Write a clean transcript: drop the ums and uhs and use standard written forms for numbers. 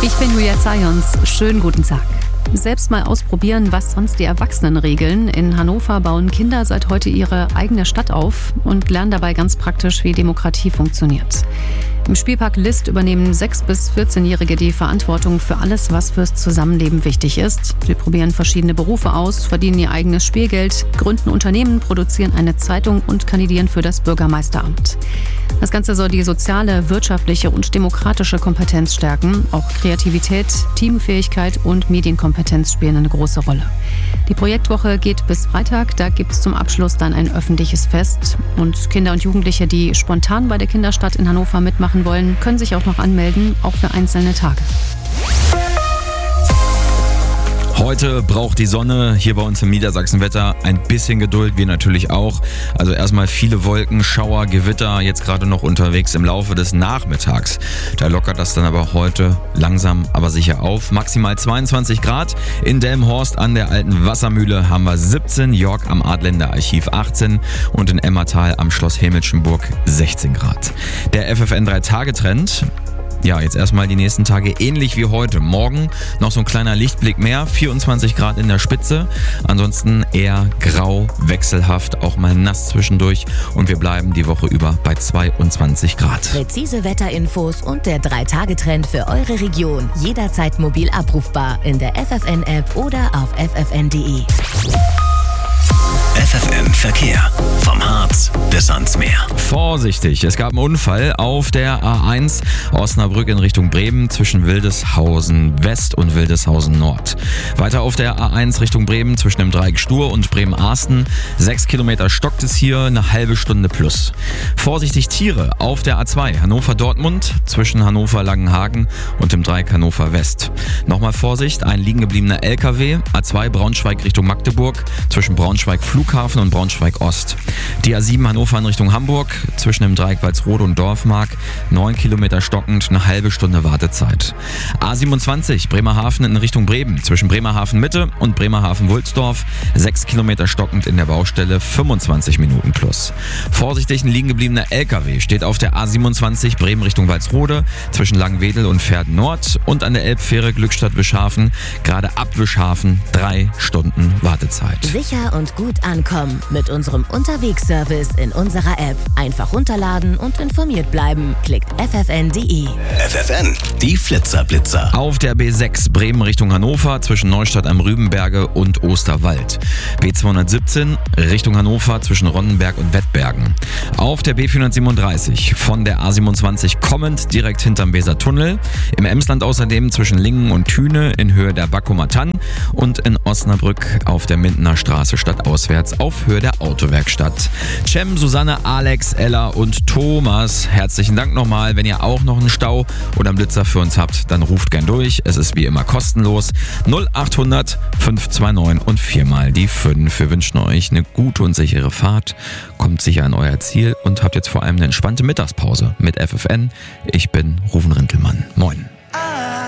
Ich bin Julia Zayons. Schönen guten Tag. Selbst mal ausprobieren, was sonst die Erwachsenen regeln. In Hannover bauen Kinder seit heute ihre eigene Stadt auf und lernen dabei ganz praktisch, wie Demokratie funktioniert. Im Spielpark List übernehmen 6- bis 14-Jährige die Verantwortung für alles, was fürs Zusammenleben wichtig ist. Sie probieren verschiedene Berufe aus, verdienen ihr eigenes Spielgeld, gründen Unternehmen, produzieren eine Zeitung und kandidieren für das Bürgermeisteramt. Das Ganze soll die soziale, wirtschaftliche und demokratische Kompetenz stärken. Auch Kreativität, Teamfähigkeit und Medienkompetenz spielen eine große Rolle. Die Projektwoche geht bis Freitag. Da gibt es zum Abschluss dann ein öffentliches Fest. Und Kinder und Jugendliche, die spontan bei der Kinderstadt in Hannover mitmachen wollen, können sich auch noch anmelden, auch für einzelne Tage. Heute braucht die Sonne hier bei uns im Niedersachsenwetter ein bisschen Geduld, wir natürlich auch. Also erstmal viele Wolken, Schauer, Gewitter, jetzt gerade noch unterwegs im Laufe des Nachmittags. Da lockert das dann aber heute langsam, aber sicher auf. Maximal 22 Grad. In Delmenhorst an der alten Wassermühle haben wir 17, York am Adländer Archiv 18 und in Emmertal am Schloss Hemmelschenburg 16 Grad. Der FFN 3-Tage-Trend. Ja, jetzt erstmal die nächsten Tage ähnlich wie heute. Morgen noch so ein kleiner Lichtblick mehr, 24 Grad in der Spitze. Ansonsten eher grau, wechselhaft, auch mal nass zwischendurch. Und wir bleiben die Woche über bei 22 Grad. Präzise Wetterinfos und der 3-Tage-Trend für eure Region. Jederzeit mobil abrufbar in der FFN-App oder auf ffn.de. FFN Verkehr. Vom Harz bis ans Meer. Vorsichtig, es gab einen Unfall auf der A1 Osnabrück in Richtung Bremen zwischen Wildeshausen West und Wildeshausen Nord. Weiter auf der A1 Richtung Bremen zwischen dem Dreieck Stur und Bremen-Arsten. 6 Kilometer stockt es hier, eine halbe Stunde plus. Vorsichtig Tiere auf der A2 Hannover-Dortmund zwischen Hannover-Langenhagen und dem Dreieck Hannover West. Nochmal Vorsicht, ein liegen gebliebener LKW, A2 Braunschweig Richtung Magdeburg zwischen Braunschweig Flughafen und Braunschweig Ost. Die A7 Hannover in Richtung Hamburg zwischen dem Dreieck Walsrode und Dorfmark. 9 Kilometer stockend, eine halbe Stunde Wartezeit. A27 Bremerhaven in Richtung Bremen zwischen Bremerhaven Mitte und Bremerhaven Wulsdorf. 6 Kilometer stockend in der Baustelle, 25 Minuten plus. Vorsichtig, ein liegen gebliebener LKW steht auf der A27 Bremen Richtung Walsrode zwischen Langenwedel und Verden Nord und an der Elbfähre Glückstadt-Wischhafen. Gerade ab Wischhafen 3 Stunden Wartezeit. Sicher und gut ankommen mit unserem Unterwegsservice in unserer App. Einfach runterladen und informiert bleiben. Klickt ffn.de. FFN, die Flitzer-Blitzer. Auf der B6 Bremen Richtung Hannover zwischen Neustadt am Rübenberge und Osterwald. B217 Richtung Hannover zwischen Ronnenberg und Wettbergen. Auf der B437 von der A27 kommend direkt hinterm Wesertunnel. Im Emsland außerdem zwischen Lingen und Thüne in Höhe der Backumer Tann und in Osnabrück auf der Mindener Straße stadtauswärts auf Höhe der Autowerkstatt. Cem, Susanne, Alex, Ella und Thomas, herzlichen Dank nochmal. Wenn ihr auch noch einen Stau oder einen Blitzer für uns habt, dann ruft gern durch. Es ist wie immer kostenlos. 0800 529 und 4 mal die 5. Wir wünschen euch eine gute und sichere Fahrt. Kommt sicher an euer Ziel und habt jetzt vor allem eine entspannte Mittagspause mit FFN. Ich bin Ruven Rintelmann. Moin.